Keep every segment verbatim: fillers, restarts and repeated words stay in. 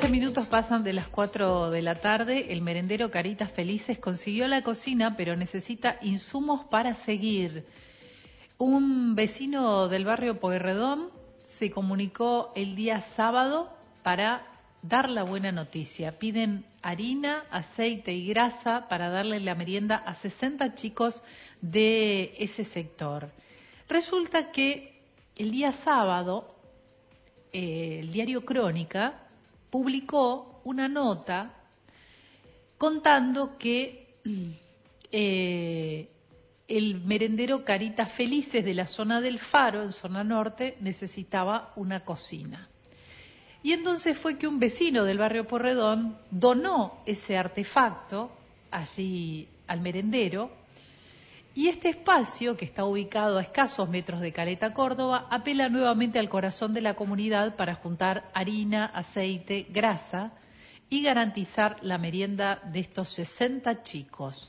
once minutos pasan de las cuatro de la tarde. El merendero Caritas Felices consiguió la cocina, pero necesita insumos para seguir. Un vecino del barrio Pueyrredón se comunicó el día sábado para dar la buena noticia. Piden harina, aceite y grasa para darle la merienda a sesenta chicos de ese sector. Resulta que el día sábado, eh, el diario Crónica publicó una nota contando que eh, el merendero Caritas Felices de la zona del Faro, en zona norte, necesitaba una cocina. Y entonces fue que un vecino del barrio Pueyrredón donó ese artefacto allí al merendero, y este espacio, que está ubicado a escasos metros de Caleta, Córdoba, apela nuevamente al corazón de la comunidad para juntar harina, aceite, grasa y garantizar la merienda de estos sesenta chicos.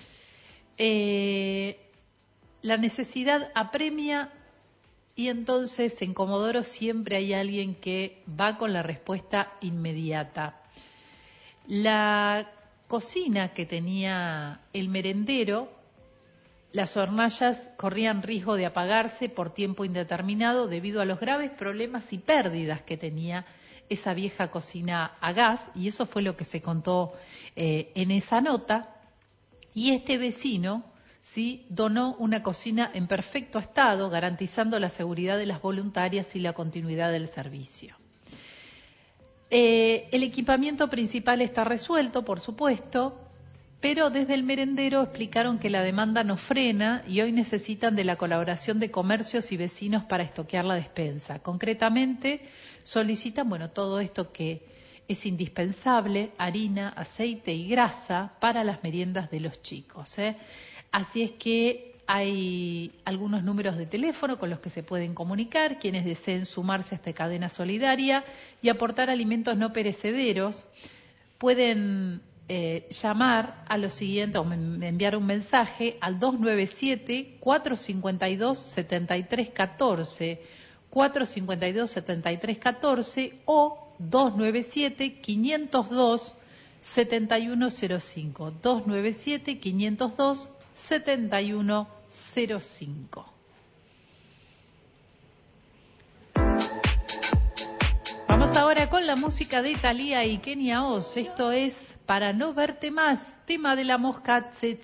Eh, la necesidad apremia, y entonces en Comodoro siempre hay alguien que va con la respuesta inmediata. La cocina que tenía el merendero, las hornallas corrían riesgo de apagarse por tiempo indeterminado debido a los graves problemas y pérdidas que tenía esa vieja cocina a gas, y eso fue lo que se contó eh, en esa nota. Y este vecino, sí, donó una cocina en perfecto estado, garantizando la seguridad de las voluntarias y la continuidad del servicio. Eh, el equipamiento principal está resuelto, por supuesto, pero desde el merendero explicaron que la demanda no frena y hoy necesitan de la colaboración de comercios y vecinos para estoquear la despensa. Concretamente, solicitan, bueno, todo esto que es indispensable: harina, aceite y grasa para las meriendas de los chicos, ¿eh? Así es que hay algunos números de teléfono con los que se pueden comunicar quienes deseen sumarse a esta cadena solidaria y aportar alimentos no perecederos. Pueden eh, llamar a lo siguiente, o me, enviar un mensaje al dos nueve siete, cuatro cinco dos, siete tres uno cuatro, cuatro cinco dos, siete tres uno cuatro o dos nueve siete, cinco cero dos, siete uno cero cinco, dos nueve siete, cinco cero dos, siete uno cero cinco. Vamos ahora con la música de Thalía y Kenia Oz. Esto es Para no verte más, tema de la mosca Tse